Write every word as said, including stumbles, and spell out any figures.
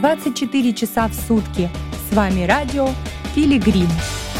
двадцать четыре часа в сутки. С вами радио «Пилигрим».